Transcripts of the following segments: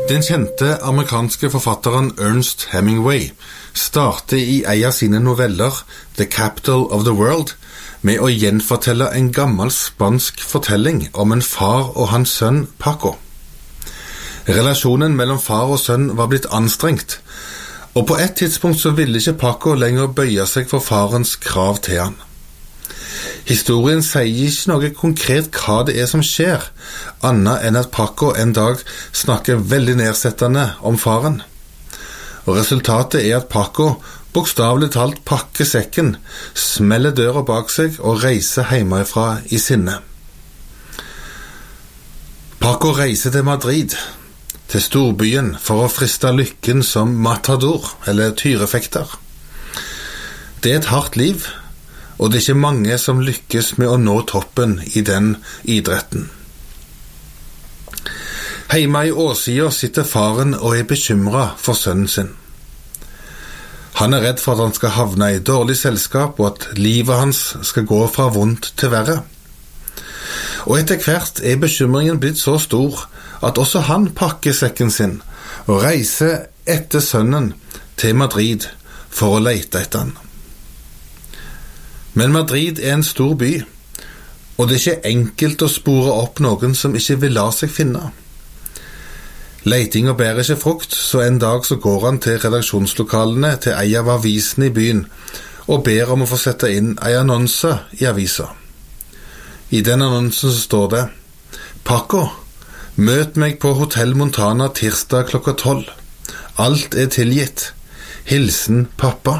Den kjente amerikanske forfatteren Ernest Hemingway starter i en av sine noveller, The Capital of the World, med å gjenfortelle en gammel spansk fortelling om en far og hans sønn Paco. Relasjonen mellom far og sønn var blitt anstrengt, og på et tidspunkt så ville ikke Paco lenger bøye seg for farens krav til han. Historien sier ikke noe konkret hva det er som skjer, annet enn at Paco en dag snakker veldig nedsettende om faren. Og resultatet er at Paco bokstavelig talt pakker sekken, smeller døra bak seg og reiser hjemmefra i sinne. Paco reiser til Madrid, til storbyen, for å friste lykken som matador, eller tyrefekter. Det er et hardt liv, og det er ikke mange som lykkes med å nå toppen i den idretten. Hjemme i årsida sitter faren og er bekymret for sønnen sin. Han er redd for at han skal havne i dårlig selskap, og at livet hans skal gå fra vondt til verre. Og etter hvert er bekymringen blitt så stor at også han pakker sekken sin og reiser etter sønnen til Madrid for å lete etter han. Men Madrid er en stor by, og det er ikke enkelt å spore opp noen som ikke vil la seg finne. Leitinga bærer ikke frukt, så en dag så går han til redaksjonslokalene til en av avisene i byen og ber om å få sette inn en annonse i avisa. I den annonsen så står det: Paco, møt meg på Hotell Montana tirsdag klokka 12. Alt er tilgitt. Hilsen pappa.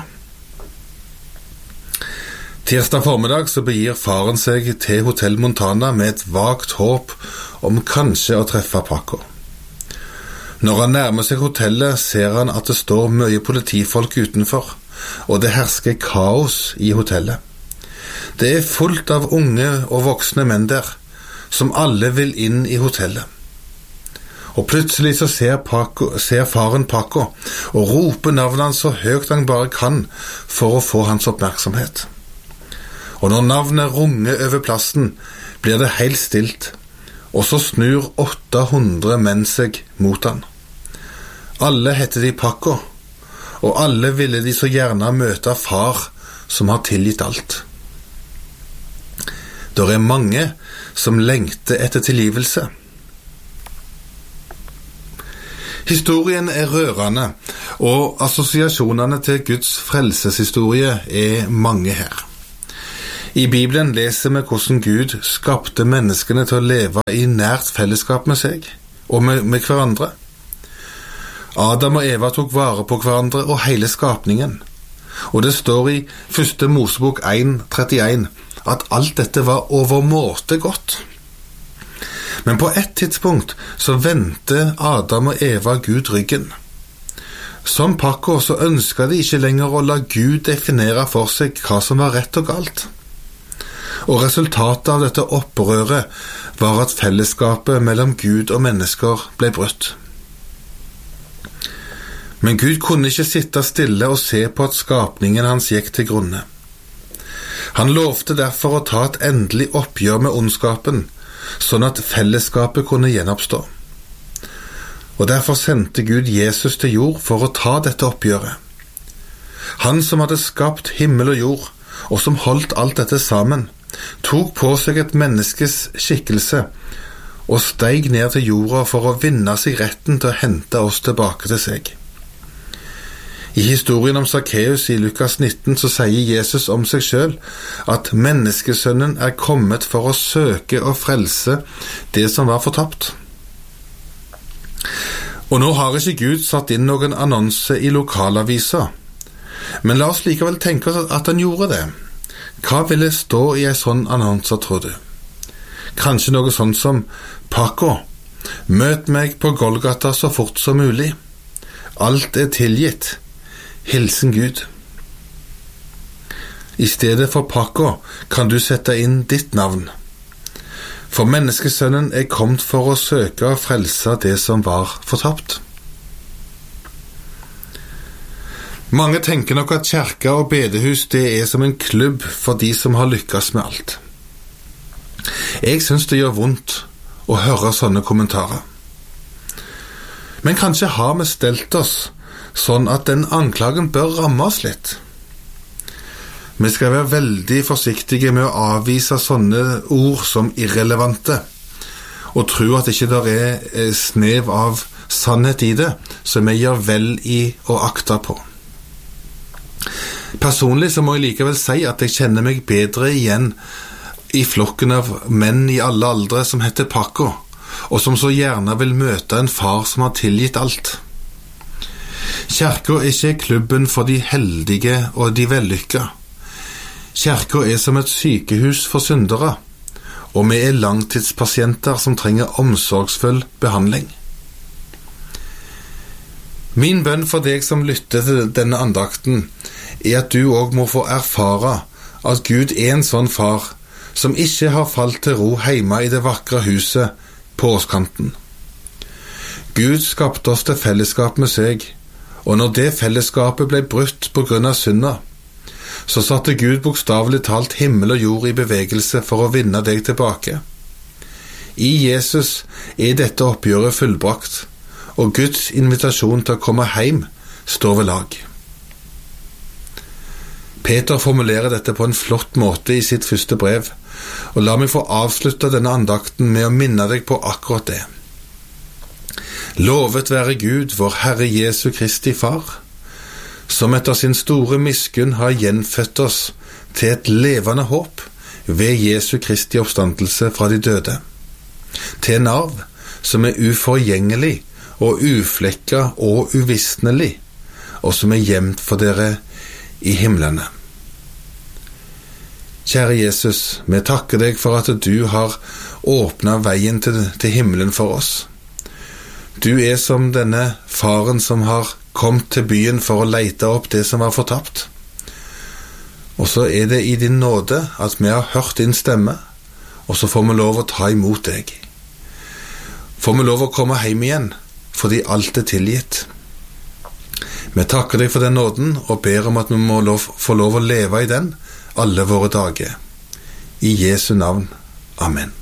Tirsdag formiddag så begir faren seg til Hotell Montana med et vagt håp om kanskje å treffe Paco. Når han nærmer seg hotellet, ser han at det står mye politifolk utenfor, og det hersker kaos i hotellet. Det er fullt av unge og voksne menn der, som alle vil inn i hotellet. Og plutselig så ser faren Paco, og roper navnet hans så høyt han bare kan for å få hans oppmerksomhet. Og når navnet runger over plassen, blir det helt stilt, og så snur 800 menn seg mot han. Alle heter de Paco, og alle ville de så gjerne møte far som har tilgitt alt. Det er mange som lengter etter tilgivelse. Historien er rørende, og assosiasjonene til Guds frelseshistorie er mange her. I Bibelen leser vi hvordan Gud skapte menneskene til å leve i nært fellesskap med seg og med hverandre. Adam og Eva tok vare på hverandre og hele skapningen. Og det står i 1. Mosebok 1:31 at alt dette var overmåte godt. Men på et tidspunkt så vendte Adam og Eva Gud ryggen. Som Paco så ønsket de ikke lenger å la Gud definere for seg hva som var rett og galt. Og resultatet av dette opprøret var at fellesskapet mellom Gud og mennesker ble brutt. Men Gud kunne ikke sitte stille og se på at skapningen hans gikk til grunne. Han lovte derfor å ta et endelig oppgjør med ondskapen, sånn at fellesskapet kunne gjenoppstå. Og derfor sendte Gud Jesus til jord for å ta dette oppgjøret. Han som hadde skapt himmel og jord, og som holdt alt dette sammen, tok på seg et menneskes skikkelse og steg ned til jorda for å vinne seg retten til å hente oss tilbake til seg. I historien om Zacchaeus i Lukas 19 så sier Jesus om seg selv at menneskesønnen er kommet for å søke og frelse det som var fortapt. Og nå har ikke Gud satt inn noen annonse i lokalavisa, men la oss likevel tenke oss at han gjorde det. Hva ville stå i en sånn annonse, tror du? Kanskje noe sånt som: Paco, møt meg på Golgata så fort som mulig. Alt er tilgitt. Hilsen Gud. I stedet for Paco kan du sette inn ditt navn. For menneskesønnen er kommet for å søke og frelse det som var fortapt. Mange tenker nok at kirke og bedehus det er som en klubb for de som har lykkes med alt. Jeg synes det gjør vondt å høre sånne kommentarer. Men kanskje har vi stelt oss sånn at den anklagen bør ramme oss litt. Vi skal være veldig forsiktige med å avvise sånne ord som irrelevante, og tro at ikke der er snev av sannhet i det, som vi gjør vel i å akte på. Personlig så må jeg likevel si at jeg kjenner meg bedre igjen i flokken av menn i alle aldre som heter Paco, og som så gjerne vil møte en far som har tilgitt alt. Kirken er ikke klubben for de heldige og de vellykka. Kirken er som et sykehus for syndere, og vi er langtidspasienter som trenger omsorgsfull behandling. Min bønn for deg som lytter til denne andakten er at du også må få erfare at Gud er en sånn far som ikke har falt til ro hjemme i det vakre huset på åskanten. Gud skapte oss til fellesskap med seg, og når det fellesskapet ble brutt på grunn av synda, så satte Gud bokstavelig talt himmel og jord i bevegelse for å vinne deg tilbake. I Jesus er dette oppgjøret fullbrakt, og Guds invitasjon til å komme hjem står ved lag. Peter formulerer dette på en flott måte i sitt første brev, og la meg få avslutte denne andakten med å minne deg på akkurat det. Lovet være Gud, vår Herre Jesu Kristi Far, som etter sin store miskunn har gjenfødt oss til et levende håp ved Jesu Kristi oppstandelse fra de døde, til en arv som er uforgjengelig og uflekka og uvisnelig, og som er gjemt for dere i himlene. Kjære Jesus, vi takker deg for at du har åpnet veien til himmelen for oss. Du er som denne faren som har kommet til byen for å lete opp det som var fortapt. Og så er det i din nåde at vi har hørt din stemme, og så får vi lov å ta imot deg. Får vi lov å komme hjem igjen, fordi alt er tilgitt. Vi takker deg for den nåden, og ber om at vi må få lov å leve i den alle våre dager. I Jesu navn. Amen.